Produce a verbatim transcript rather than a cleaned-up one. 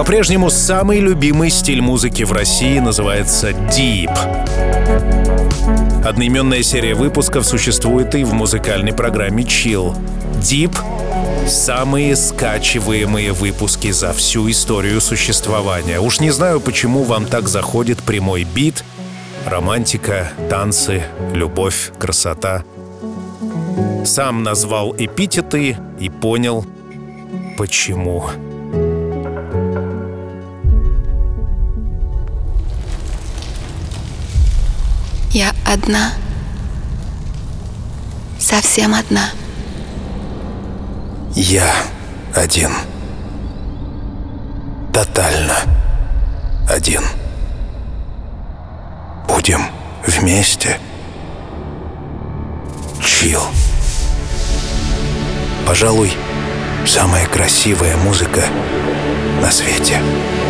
По-прежнему самый любимый стиль музыки в России называется Deep. Одноименная серия выпусков существует и в музыкальной программе Chill. Deep — самые скачиваемые выпуски за всю историю существования. Уж не знаю, почему вам так заходит прямой бит, романтика, танцы, любовь, красота. Сам назвал эпитеты и понял, почему. Я одна, совсем одна. Я один, тотально один. Будем вместе. Chill. Пожалуй, самая красивая музыка на свете.